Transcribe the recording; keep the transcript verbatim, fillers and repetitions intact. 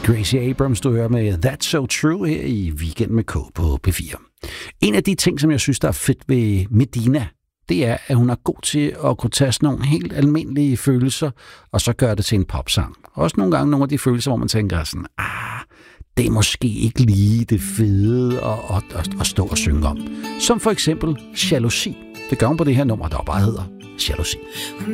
Gracie Abrams, du hører med That's So True her i Weekend med K på P fire. En af de ting, som jeg synes, der er fedt ved Medina, det er, at hun er god til at kunne tage sådan nogle helt almindelige følelser, og så gøre det til en popsang. Også nogle gange nogle af de følelser, hvor man tænker sådan, ah, det er måske ikke lige det fede at, at, at, at stå og synge om. Som for eksempel jalousi. Det gør hun på det her nummer, der bare hedder Jalousi. When